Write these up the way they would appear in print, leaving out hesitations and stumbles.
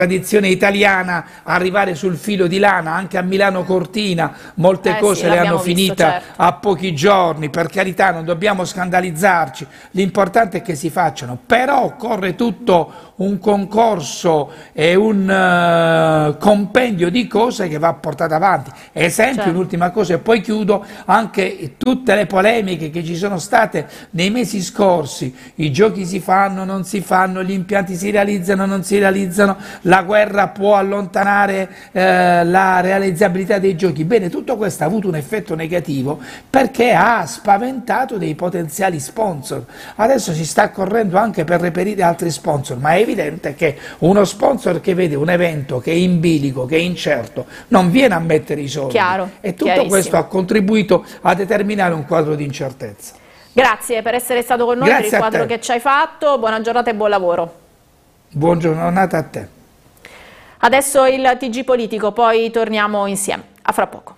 tradizione italiana arrivare sul filo di lana. Anche a Milano Cortina molte cose le hanno finite a pochi giorni. Per carità, non dobbiamo scandalizzarci, l'importante è che si facciano, però occorre tutto un concorso e un compendio di cose che va portato avanti. Esempio, un'ultima cosa e poi chiudo, anche tutte le polemiche che ci sono state nei mesi scorsi, i giochi si fanno, non si fanno, gli impianti si realizzano, non si realizzano, la guerra può allontanare la realizzabilità dei giochi. Bene, tutto questo ha avuto un effetto negativo perché ha spaventato dei potenziali sponsor. Adesso si sta correndo anche per reperire altri sponsor, ma è evidente che uno sponsor che vede un evento che è in bilico, che è incerto, non viene a mettere i soldi. E tutto questo ha contribuito a determinare un quadro di incertezza. Grazie per essere stato con noi, per il quadro che ci hai fatto. Buona giornata e buon lavoro. Buona giornata a te. Adesso il TG Politico, poi torniamo insieme. A fra poco.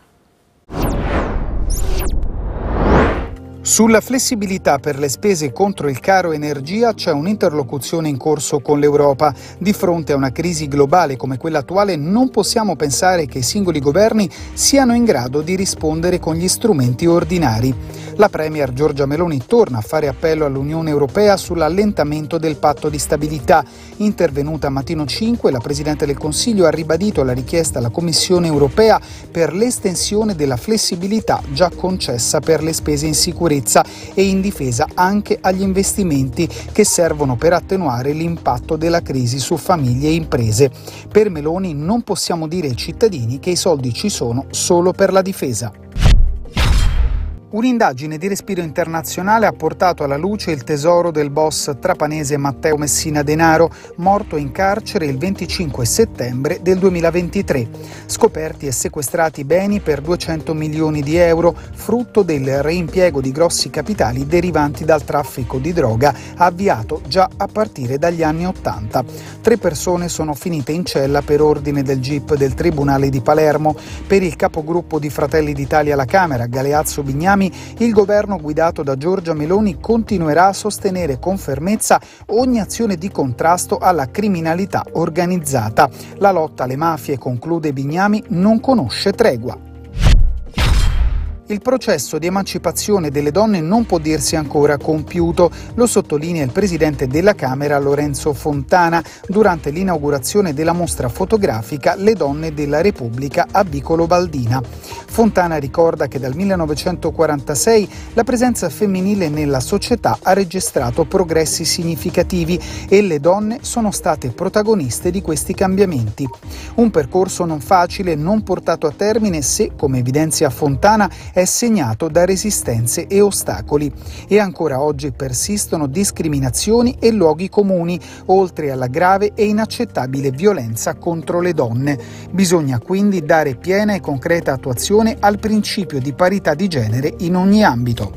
Sulla flessibilità per le spese contro il caro energia c'è un'interlocuzione in corso con l'Europa. Di fronte a una crisi globale come quella attuale non possiamo pensare che i singoli governi siano in grado di rispondere con gli strumenti ordinari. La Premier Giorgia Meloni torna a fare appello all'Unione Europea sull'allentamento del patto di stabilità. Intervenuta a Mattino 5, la Presidente del Consiglio ha ribadito la richiesta alla Commissione Europea per l'estensione della flessibilità già concessa per le spese in sicurezza e in difesa anche agli investimenti che servono per attenuare l'impatto della crisi su famiglie e imprese. Per Meloni non possiamo dire ai cittadini che i soldi ci sono solo per la difesa. Un'indagine di respiro internazionale ha portato alla luce il tesoro del boss trapanese Matteo Messina Denaro, morto in carcere il 25 settembre del 2023. Scoperti e sequestrati beni per 200 milioni di euro, frutto del reimpiego di grossi capitali derivanti dal traffico di droga avviato già a partire dagli anni '80. 3 persone sono finite in cella per ordine del GIP del Tribunale di Palermo. Per il capogruppo di Fratelli d'Italia alla Camera, Galeazzo Bignami, il governo guidato da Giorgia Meloni continuerà a sostenere con fermezza ogni azione di contrasto alla criminalità organizzata. La lotta alle mafie, conclude Bignami, non conosce tregua. Il processo di emancipazione delle donne non può dirsi ancora compiuto, lo sottolinea il presidente della Camera Lorenzo Fontana durante l'inaugurazione della mostra fotografica Le donne della Repubblica a Vicolo Baldina. Fontana ricorda che dal 1946 la presenza femminile nella società ha registrato progressi significativi e le donne sono state protagoniste di questi cambiamenti. Un percorso non facile, non portato a termine se, come evidenzia Fontana, è segnato da resistenze e ostacoli e ancora oggi persistono discriminazioni e luoghi comuni, oltre alla grave e inaccettabile violenza contro le donne. Bisogna quindi dare piena e concreta attuazione al principio di parità di genere in ogni ambito.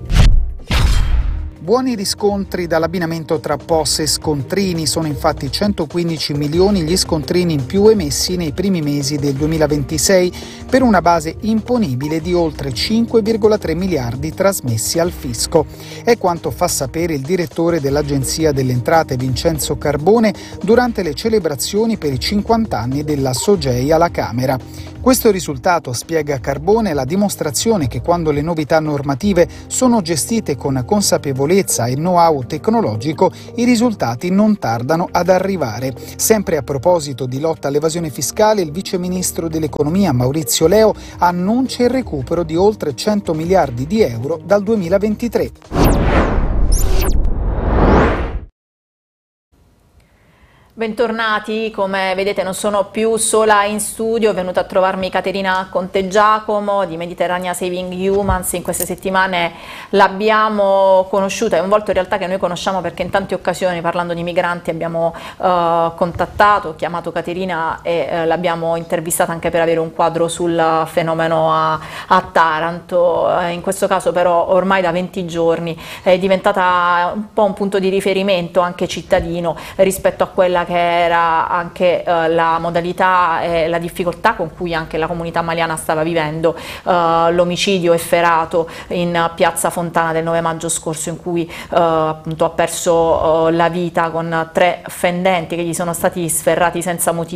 Buoni riscontri dall'abbinamento tra POS e scontrini, sono infatti 115 milioni gli scontrini in più emessi nei primi mesi del 2026 per una base imponibile di oltre 5,3 miliardi trasmessi al fisco. È quanto fa sapere il direttore dell'Agenzia delle Entrate Vincenzo Carbone durante le celebrazioni per i 50 anni della SOGEI alla Camera. Questo risultato, spiega Carbone, è la dimostrazione che quando le novità normative sono gestite con consapevolezza e know-how tecnologico, i risultati non tardano ad arrivare. Sempre a proposito di lotta all'evasione fiscale, il vice ministro dell'economia Maurizio Leo annuncia il recupero di oltre 100 miliardi di euro dal 2023. Bentornati, come vedete non sono più sola in studio, è venuta a trovarmi Caterina Contegiacomo di Mediterranea Saving Humans. In queste settimane l'abbiamo conosciuta, è un volto in realtà che noi conosciamo perché in tante occasioni parlando di migranti abbiamo contattato, chiamato Caterina e l'abbiamo intervistata anche per avere un quadro sul fenomeno a Taranto. In questo caso però ormai da 20 giorni è diventata un po' un punto di riferimento anche cittadino rispetto a quella che era anche la modalità e la difficoltà con cui anche la comunità maliana stava vivendo l'omicidio efferato in piazza Fontana del 9 maggio scorso, in cui appunto ha perso la vita con 3 fendenti che gli sono stati sferrati senza motivo